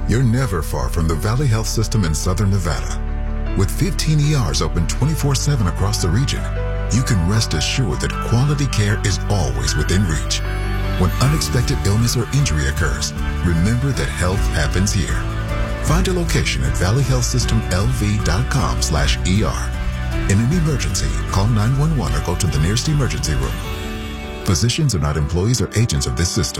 You're never far from the Valley Health System in Southern Nevada. With 15 ERs open 24/7 across the region, you can rest assured that quality care is always within reach. When unexpected illness or injury occurs, remember that health happens here. Find a location at valleyhealthsystemlv.com/ER. In an emergency, call 911 or go to the nearest emergency room. Physicians are not employees or agents of this system.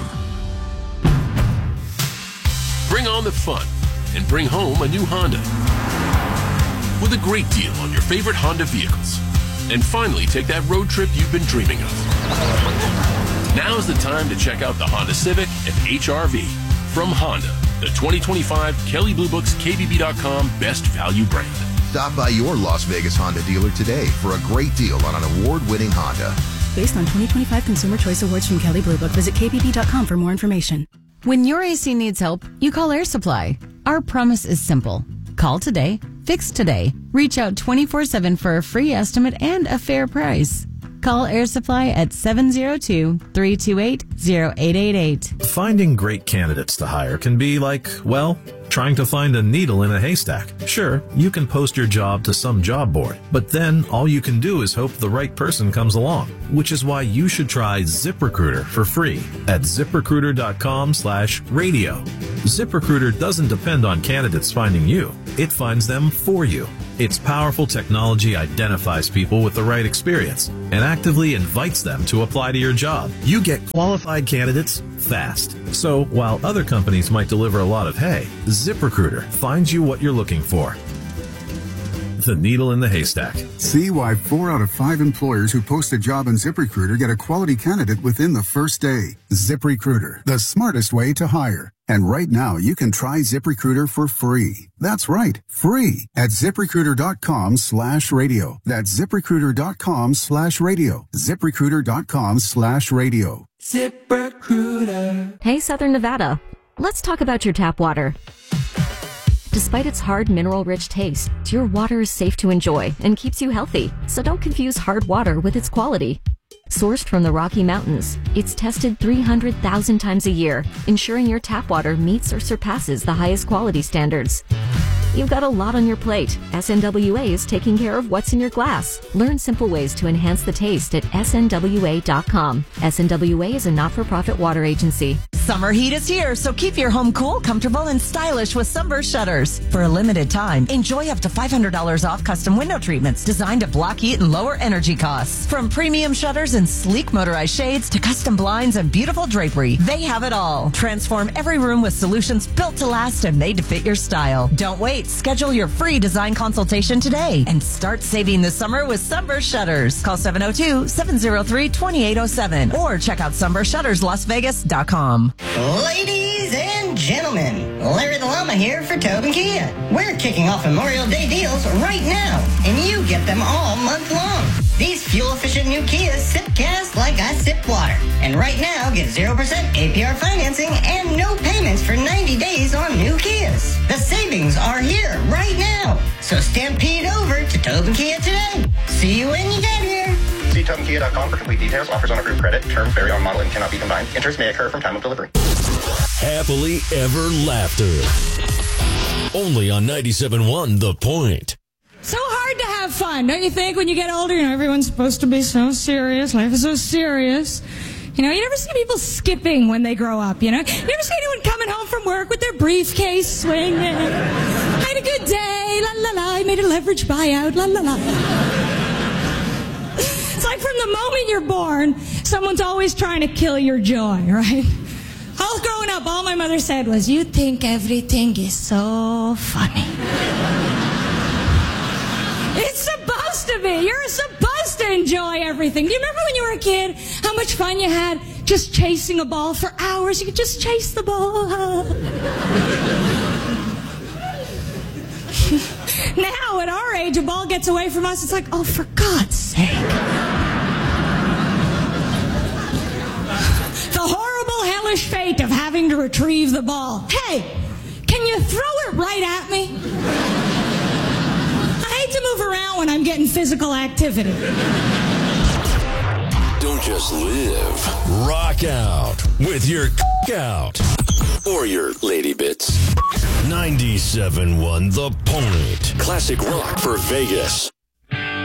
Bring on the fun and bring home a new Honda with a great deal on your favorite Honda vehicles. And finally, take that road trip you've been dreaming of. Now's the time to check out the Honda Civic and HR-V from Honda, the 2025 Kelley Blue Book's KBB.com Best Value brand. Stop by your Las Vegas Honda dealer today for a great deal on an award-winning Honda. Based on 2025 Consumer Choice Awards from Kelley Blue Book, visit kbb.com for more information. When your AC needs help, you call Air Supply. Our promise is simple. Call today, fix today. Reach out 24/7 for a free estimate and a fair price. Call Air Supply at 702-328-0888. Finding great candidates to hire can be like, well, trying to find a needle in a haystack. Sure, you can post your job to some job board, but then all you can do is hope the right person comes along, which is why you should try ZipRecruiter for free at ZipRecruiter.com/radio. ZipRecruiter doesn't depend on candidates finding you. It finds them for you. Its powerful technology identifies people with the right experience and actively invites them to apply to your job. You get qualified candidates fast. So while other companies might deliver a lot of hay, ZipRecruiter finds you what you're looking for. The needle in the haystack. See why 4 out of 5 employers who post a job on ZipRecruiter get a quality candidate within the first day. ZipRecruiter, the smartest way to hire. And right now, you can try ZipRecruiter for free. That's right, free at ZipRecruiter.com/radio. That's ZipRecruiter.com/radio. ZipRecruiter.com/radio. ZipRecruiter. Hey, Southern Nevada. Let's talk about your tap water. Despite its hard, mineral-rich taste, your water is safe to enjoy and keeps you healthy. So don't confuse hard water with its quality. Sourced from the Rocky Mountains, it's tested 300,000 times a year, ensuring your tap water meets or surpasses the highest quality standards. You've got a lot on your plate. SNWA is taking care of what's in your glass. Learn simple ways to enhance the taste at snwa.com. SNWA is a not-for-profit water agency. Summer heat is here, so keep your home cool, comfortable, and stylish with Sunburst Shutters. For a limited time, enjoy up to $500 off custom window treatments designed to block heat and lower energy costs. From premium shutters and sleek motorized shades to custom blinds and beautiful drapery, they have it all. Transform every room with solutions built to last and made to fit your style. Don't wait. Schedule your free design consultation today and start saving this summer with Sunburst Shutters. Call 702-703-2807 or check out sunburstshutterslasvegas.com. Ladies and gentlemen, Larry the Llama here for Tobin Kia. We're kicking off Memorial Day deals right now, and you get them all month long. These fuel-efficient new Kias sip gas like I sip water. And right now, get 0% APR financing and no payments for 90 days on new Kias. The savings are here right now. So stampede over to Tobin Kia today. See you when you get here. See TobinKia.com for complete details. Offers on approved credit. Terms vary on model and cannot be combined. Interest may occur from time of delivery. Happily Ever Laughter. Only on 97.1 The Point. So hard to have fun, don't you think? When you get older, everyone's supposed to be so serious. Life is so serious. You never see people skipping when they grow up, You never see anyone coming home from work with their briefcase swinging. I had a good day, la la la, I made a leverage buyout, la la la. It's like from the moment you're born, someone's always trying to kill your joy, right? I was growing up, all my mother said was, you think everything is so funny. It's supposed to be. You're supposed to enjoy everything. Do you remember when you were a kid, how much fun you had just chasing a ball for hours? You could just chase the ball. Now, at our age, a ball gets away from us. It's like, oh, for God's sake. The horrible, hellish fate of having to retrieve the ball. Hey, can you throw it right at me? I hate to move around when I'm getting physical activity. Don't just live. Rock out with your out or your lady bits. 97.1 The Point. Classic rock for Vegas.